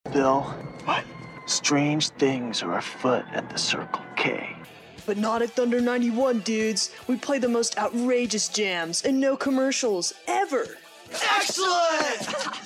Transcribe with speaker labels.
Speaker 1: Bill,
Speaker 2: What?
Speaker 1: strange things are afoot at the Circle K.
Speaker 3: But not at Thunder 91, dudes. We play the most outrageous jams and no commercials, ever.
Speaker 2: Excellent!